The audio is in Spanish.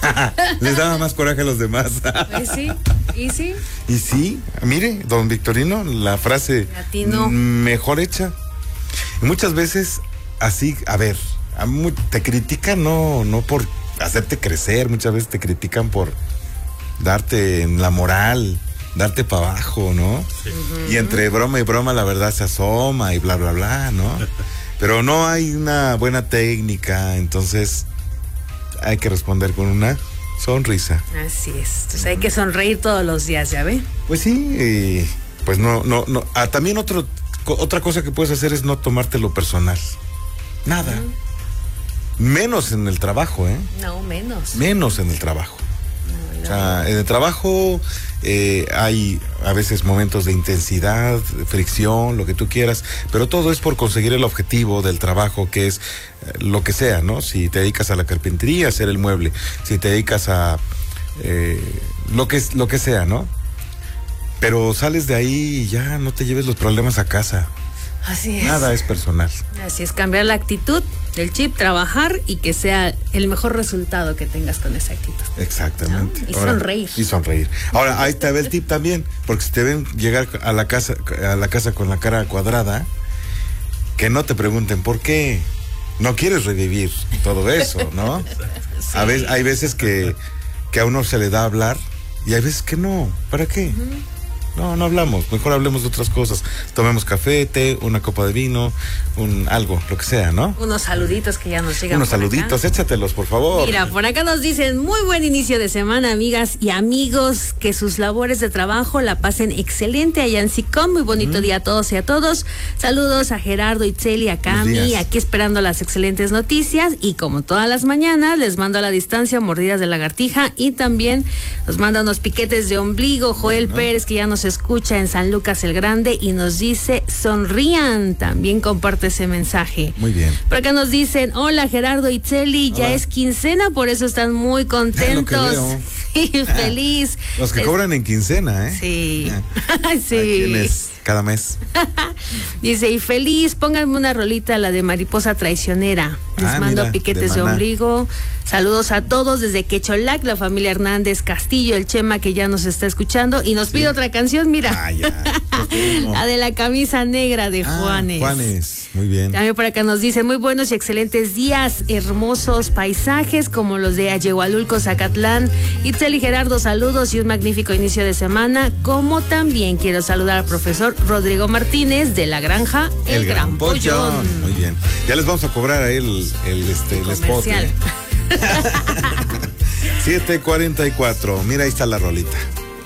Les daba más coraje a los demás. Pues sí, y sí. Y sí, mire, don Victorino, la frase Latino. Mejor hecha. Y muchas veces así, a ver, te critican no por hacerte crecer, muchas veces te critican por darte en la moral, darte para abajo, ¿no? Sí. Y entre broma y broma la verdad se asoma y bla, bla, bla, ¿no? Pero no hay una buena técnica, entonces hay que responder con una sonrisa. Así es, entonces hay que sonreír todos los días, ¿ya ve? Pues sí, pues no. También otra cosa que puedes hacer es no tomártelo personal. Nada. Menos en el trabajo, ¿eh? No, menos. Menos en el trabajo. No. O sea, en el trabajo hay a veces momentos de intensidad, de fricción, lo que tú quieras, pero todo es por conseguir el objetivo del trabajo, que es lo que sea, ¿no? Si te dedicas a la carpintería, hacer el mueble, si te dedicas a lo que sea, ¿no? Pero sales de ahí y ya no te lleves los problemas a casa. Así es. Nada es personal. Así es, cambiar la actitud del chip, trabajar y que sea el mejor resultado que tengas con esa actitud. Exactamente. ¿No? Y sonreír. Y sonreír. Ahora, ahí te ve el tip también, porque si te ven llegar a la casa con la cara cuadrada, que no te pregunten por qué. No quieres revivir todo eso, ¿no? Sí. Hay veces que a uno se le da a hablar y hay veces que no. ¿Para qué? No hablamos, mejor hablemos de otras cosas. Tomemos café, té, una copa de vino, algo, lo que sea, ¿no? Unos saluditos que ya nos llegan. Unos saluditos, acá. Échatelos, por favor. Mira, por acá nos dicen, muy buen inicio de semana, amigas y amigos, que sus labores de trabajo la pasen excelente allá en SICOM. Muy bonito día a todos y a todos. Saludos a Gerardo, Itzeli, a Cami, aquí esperando las excelentes noticias. Y como todas las mañanas, les mando a la distancia mordidas de lagartija y también nos manda unos piquetes de ombligo. Joel Pérez, que ya nos escucha en San Lucas el Grande y nos dice sonrían, también comparte ese mensaje. Muy bien. Por acá nos dicen, hola Gerardo, Itzeli, ya es quincena, por eso están muy contentos. Sí, feliz. Los que cobran en quincena, ¿eh? Sí. Sí. ¿Quiénes? Cada mes. Dice, y feliz, pónganme una rolita, la de Mariposa Traicionera. Les mando piquetes de ombligo. Saludos a todos desde Quecholac, la familia Hernández Castillo, el Chema que ya nos está escuchando y nos pide otra canción, mira. La de la camisa negra de Juanes. Juanes, muy bien. También por acá nos dicen, muy buenos y excelentes días, hermosos paisajes como los de Ayehualulco, Zacatlán. Itzeli, Gerardo, saludos y un magnífico inicio de semana, como también quiero saludar al profesor Rodrigo Martínez de la granja El Gran Pollón. Muy bien. Ya les vamos a cobrar a él el spot. 7:44. Mira, ahí está la rolita.